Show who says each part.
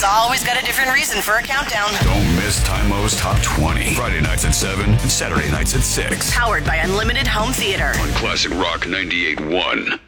Speaker 1: always got a different reason for a countdown.
Speaker 2: Don't miss Time-O's Top 20. Friday nights at 7 and Saturday nights at 6.
Speaker 1: Powered by Unlimited Home Theater.
Speaker 2: On Classic Rock 98.1.